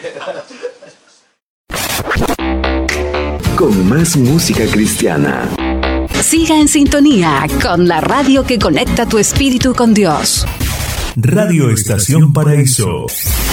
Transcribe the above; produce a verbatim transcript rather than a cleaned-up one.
Con más música cristiana. Siga en sintonía con la radio que conecta tu espíritu con Dios. Radio Estación Paraíso.